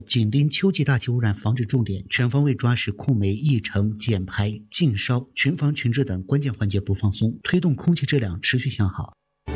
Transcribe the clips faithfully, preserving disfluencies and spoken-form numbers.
紧邻秋季大气污染防治重点，全方位抓实控煤议程、减排、禁烧、群防群治等关键环节不放松，推动空气质量持续向好。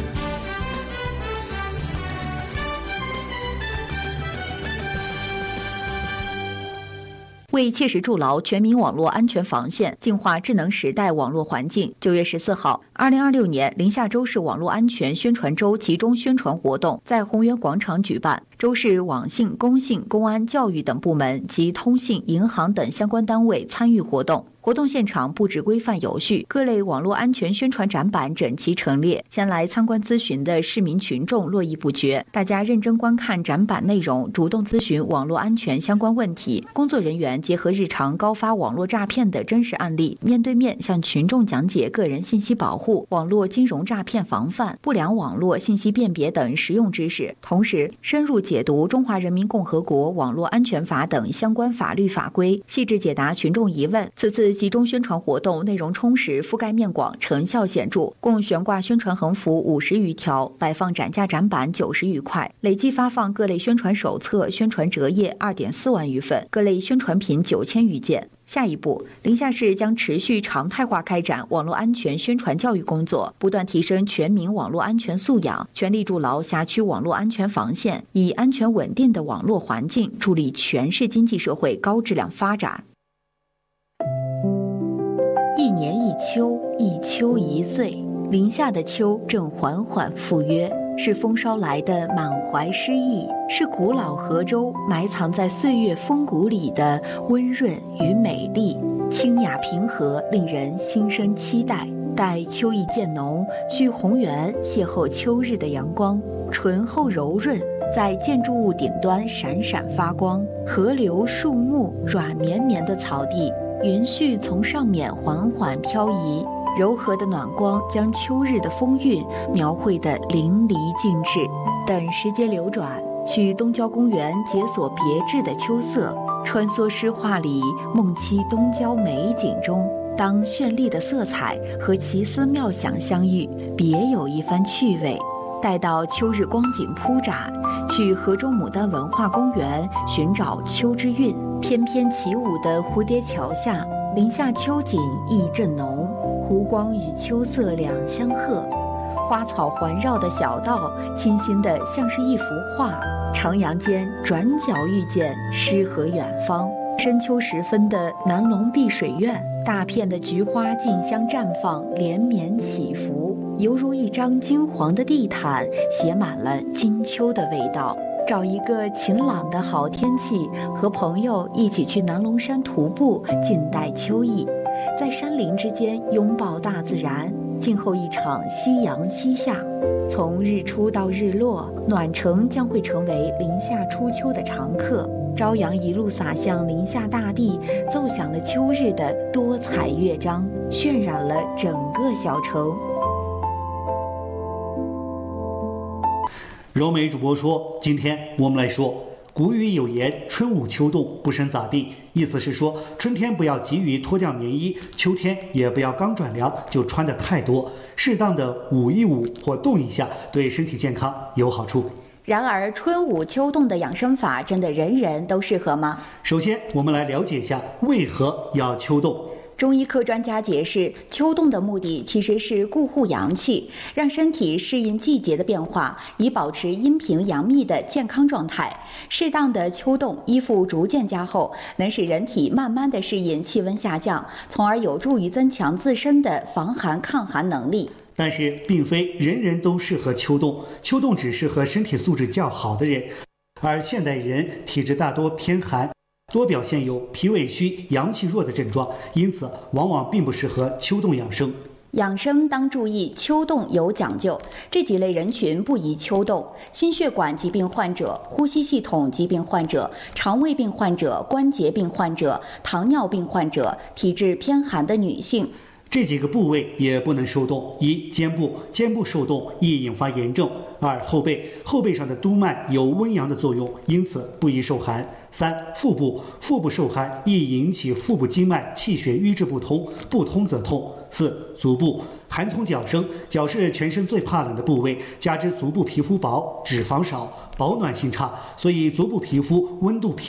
为切实筑牢全民网络安全防线，净化智能时代网络环境，九月十四号，二零二六年临夏州市网络安全宣传周集中宣传活动在宏源广场举办。州市网信、工信、公安、教育等部门及通信、银行等相关单位参与活动。活动现场布置规范有序，各类网络安全宣传展板整齐陈列，前来参观咨询的市民群众络绎不绝。大家认真观看展板内容，主动咨询网络安全相关问题。工作人员结合日常高发网络诈骗的真实案例，面对面向群众讲解个人信息保护、网络金融诈骗防范、不良网络信息辨别等实用知识，同时深入解读《中华人民共和国网络安全法》等相关法律法规，细致解答群众疑问。此次集中宣传活动内容充实、覆盖面广、成效显著，共悬挂宣传横幅五十余条，摆放展架展板九十余块，累计发放各类宣传手册、宣传折页二点四万余份，各类宣传品九千余件。下一步，临夏市将持续常态化开展网络安全宣传教育工作，不断提升全民网络安全素养，全力筑牢辖区网络安全防线，以安全稳定的网络环境助力全市经济社会高质量发展。一年一秋，一秋一岁，临夏的秋正缓缓赴约，是风捎来的满怀诗意，是古老河州埋藏在岁月风骨里的温润与美丽，清雅平和，令人心生期待。待秋意渐浓，去宏源邂逅秋日的阳光，醇厚柔润，在建筑物顶端闪闪发光。河流、树木、软绵绵的草地，云絮从上面缓缓飘移，柔和的暖光将秋日的风韵描绘得淋漓尽致。等时节流转，去东郊公园解锁别致的秋色，穿梭诗画里梦期东郊美景中。当绚丽的色彩和奇思妙想相遇，别有一番趣味。待到秋日光景铺展，去河州牡丹文化公园寻找秋之韵。翩翩起舞的蝴蝶桥下，临夏秋景意正浓，湖光与秋色两相和。花草环绕的小道，清新的像是一幅画。徜徉间，转角遇见诗和远方。深秋时分的南龙碧水院，大片的菊花竞相绽放，连绵起伏，犹如一张金黄的地毯，写满了金秋的味道。找一个晴朗的好天气，和朋友一起去南龙山徒步，静待秋意，在山林之间拥抱大自然，静候一场夕阳西下。从日出到日落，暖城将会成为临夏初秋的常客。朝阳一路洒向临夏大地，奏响了秋日的多彩乐章，渲染了整个小城。 柔美主播说，今天我们来说，古语有言，春捂秋冻，不生咋地，意思是说，春天不要急于脱掉棉衣，秋天也不要刚转凉就穿得太多，适当的捂一捂或冻一下，对身体健康有好处。 然而，春捂秋冻的养生法真的人人都适合吗？ 首先，我们来了解一下为何要秋冻。 中医科专家解释，秋冻的目的其实是固护阳气，让身体适应季节的变化，以保持阴平阳秘的健康状态。适当的秋冻，衣服逐渐加厚，能使人体慢慢的适应气温下降，从而有助于增强自身的防寒抗寒能力。 但是并非人人都适合秋冻，秋冻只适合身体素质较好的人，而现代人体质大多偏寒，多表现有脾胃虚、阳气弱的症状，因此往往并不适合秋冻养生。 养生当注意，秋冻有讲究，这几类人群不宜秋冻：心血管疾病患者、呼吸系统疾病患者、肠胃病患者、关节病患者、糖尿病患者、体质偏寒的女性。 这几个部位也不能受冻：一、肩部，肩部受冻易引发炎症；二、后背，后背上的督脉有温阳的作用，因此不宜受寒；三、腹部，腹部受寒易引起腹部经脉气血瘀滞不通，不通则痛；四、足部，寒从脚生，脚是全身最怕冷的部位，加之足部皮肤薄，脂肪少，保暖性差，所以足部皮肤温度偏